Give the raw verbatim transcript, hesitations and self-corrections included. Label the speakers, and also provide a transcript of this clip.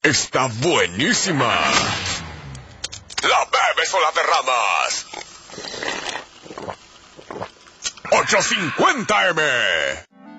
Speaker 1: está buenísima. La bebes o la derramas. ocho cincuenta eme.